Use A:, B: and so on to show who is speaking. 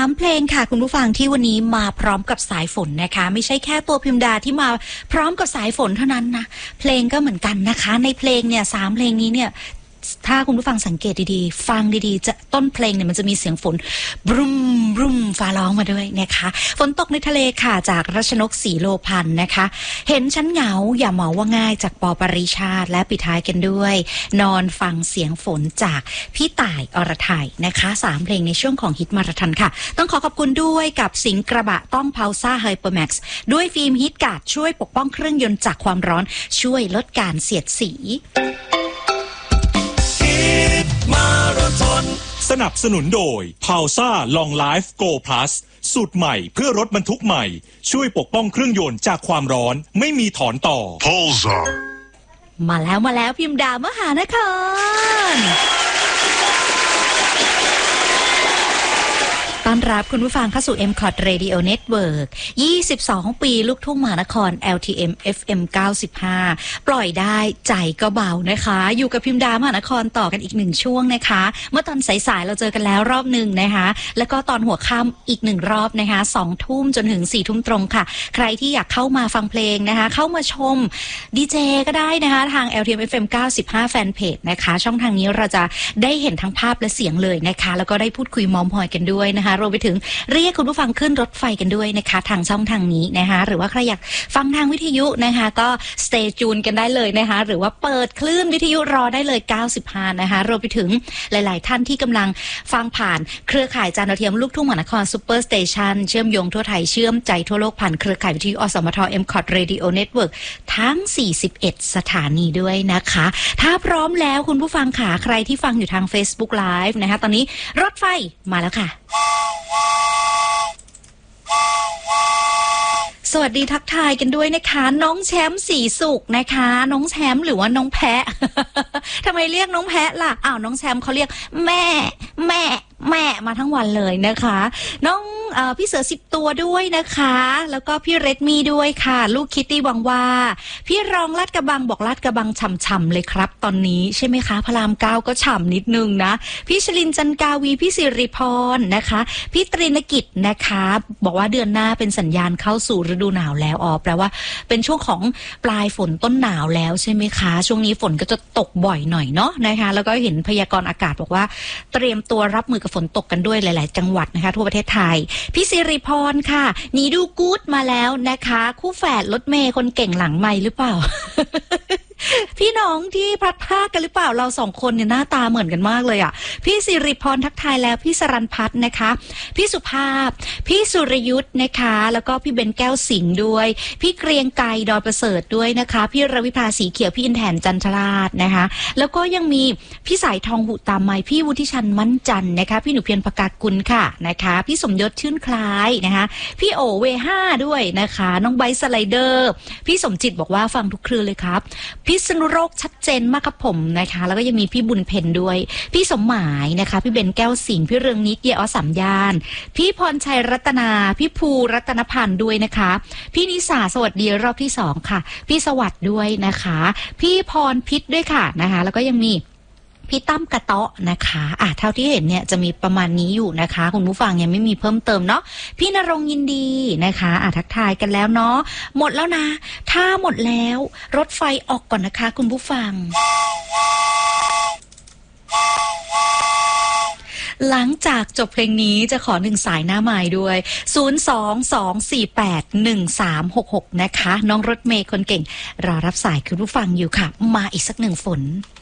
A: 3 เพลงค่ะคุณผู้ฟังที่วันนี้มาพร้อมกับสายฝนนะคะไม่ใช่แค่ตัวพิมดาที่มาพร้อมกับสายฝนเท่านั้นนะเพลงก็เหมือนกันนะคะในเพลงเนี่ย3 เพลงนี้เนี่ยถ้าคุณผู้ฟังสังเกตดีๆฟังดีๆจะต้นเพลงเนี่ยมันจะมีเสียงฝนบรุมบรุมฟ้าร้องมาด้วยนะคะฝนตกในทะเลค่ะจากรัชนกศรีโลพันธ์นะคะเห็นฉันเหงาอย่าเหมาว่าง่ายจากปอปริชาติและปิดท้ายกันด้วยนอนฟังเสียงฝนจากพี่ต่ายอรไทยนะคะ3 เพลงในช่วงของฮิตมาราธอนค่ะต้องขอบคุณด้วยกับสิงกระบะต้องพาวซ่าไฮเปอร์แม็กซ์ด้วยฟิล์มฮิตการ์ดช่วยปกป้องเครื่องยนต์จากความร้อนช่วยลดการเสียดสี
B: มาราธอนสนับสนุนโดย Pausa Long Life Go Plus สูตรใหม่เพื่อรถบรรทุกใหม่ช่วยปกป้องเครื่องยนต์จากความร้อนไม่มีถอนต่อ
C: Pausa
A: มาแล้วพิมดามหานครต้อนรับคุณผู้ฟังเข้าสู่ MCOT Radio Network 22 ปีลูกทุ่งมหานคร LTM FM 95 ปล่อยได้ใจก็เบานะคะอยู่กับพิมดามหานครต่อกันอีก1ช่วงนะคะเมื่อตอนสายๆเราเจอกันแล้วรอบหนึ่งนะคะแล้วก็ตอนหัวค่ำอีก1รอบนะคะ20 ทุ่มจนถึง4 ทุ่มตรงค่ะใครที่อยากเข้ามาฟังเพลงนะคะเข้ามาชมดีเจก็ได้นะคะทาง LTM FM 95 แฟนเพจนะคะช่องทางนี้เราจะได้เห็นทั้งภาพและเสียงเลยนะคะแล้วก็ได้พูดคุยมอมหอยกันด้วยนะคะรวมไปถึงเรียกคุณผู้ฟังขึ้นรถไฟกันด้วยนะคะทางช่องทางนี้นะคะหรือว่าใครอยากฟังทางวิทยุนะคะก็ stay tune กันได้เลยนะคะหรือว่าเปิดคลื่นวิทยุรอได้เลย95นะคะรวมไปถึงหลายๆท่านที่กำลังฟังผ่านเครือข่ายจานดาวเทียมลูกทุ่งมหานครซูเปอร์สเตชันเชื่อมโยงทั่วไทยเชื่อมใจทั่วโลกผ่านเครือข่ายวิทยุอสมท MCOT Radio Network ทั้ง41สถานีด้วยนะคะถ้าพร้อมแล้วคุณผู้ฟังค่ะใครที่ฟังอยู่ทาง Facebook Live นะคะตอนนี้รถไฟมาแล้วค่ะสวัสดีทักทายกันด้วยนะคะน้องแชมป์สีสุขนะคะน้องแชมป์หรือว่าน้องแพะ ทำไมเรียกน้องแพะล่ะน้องแชมป์เขาเรียกแม่มาทั้งวันเลยนะคะน้องพี่เสือ10 ตัวด้วยนะคะแล้วก็พี่เรดมี่ด้วยค่ะลูกคิตตี้หวังว่าพี่รองลาดกระบังบอกลาดกระบังฉ่ำๆเลยครับตอนนี้ใช่ไหมคะพระราม 9ก็ฉ่ำนิดนึงนะพี่ชลินจันกาวีพี่สิริพรนะคะพี่ตรีนกิจนะคะบอกว่าเดือนหน้าเป็นสัญญาณเข้าสู่ฤดูหนาวแล้วแปลว่าเป็นช่วงของปลายฝนต้นหนาวแล้วใช่ไหมคะช่วงนี้ฝนก็จะตกบ่อยหน่อยเนาะนะคะแล้วก็เห็นพยากรณ์อากาศบอกว่าเตรียมตัวรับมือกับฝนตกกันด้วยหลายๆจังหวัดนะคะทั่วประเทศไทยพี่สิริพรค่ะนีดูกู๊ดมาแล้วนะคะคู่แฝดรถเมย์คนเก่งหลังไมค์หรือเปล่า พี่น้องที่พลัดพรากกันหรือเปล่าเรา2 คนเนี่ยหน้าตาเหมือนกันมากเลยอ่ะพี่สิริพรทักทายแล้วพี่สรัญพัฒน์นะคะพี่สุภาพพี่สุรยุทธ์นะคะแล้วก็พี่เบนแก้วสิงห์ด้วยพี่เกรียงไกรดอยประเสริฐด้วยนะคะพี่รวิภาสีเขียวพี่อินแทนจันทราชนะคะแล้วก็ยังมีพี่สายทองหุตามไมพี่วุฒิชันมั่นจันนะคะพี่หนูเพียรประกาศกุลค่ะนะคะพี่สมยศชื่นคล้ายนะคะพี่โอเว5ด้วยนะคะน้องไบสไลเดอร์พี่สมจิตบอกว่าฟังทุกคลื่นเลยครับพิษณุโลกชัดเจนมากครับผมนะคะแล้วก็ยังมีพี่บุญเพ็ญด้วยพี่สมหมายนะคะพี่เบนแก้วสิงห์พี่เรืองนิดเยอ3 ย่านพี่พรชัยรัตนาพี่ภูรัตนพันธ์ด้วยนะคะพี่นิสาสวัสดีรอบที่2ค่ะพี่สวัสดิ์ด้วยนะคะพี่พรพิษด้วยค่ะนะคะแล้วก็ยังมีพี่ตั้มกระเตาะนะคะเท่าที่เห็นเนี่ยจะมีประมาณนี้อยู่นะคะคุณผู้ฟังยังไม่มีเพิ่มเติมเนาะพี่ณรงค์ยินดีนะคะทักทายกันแล้วเนาะหมดแล้วนะถ้าหมดแล้วรถไฟออกก่อนนะคะคุณผู้ฟังหลังจากจบเพลงนี้จะขอ1 สายหน้าไมค์ด้วย022481366นะคะน้องรถเมย์คนเก่งรอรับสายคุณผู้ฟังอยู่ค่ะมาอีกสัก1 ฝน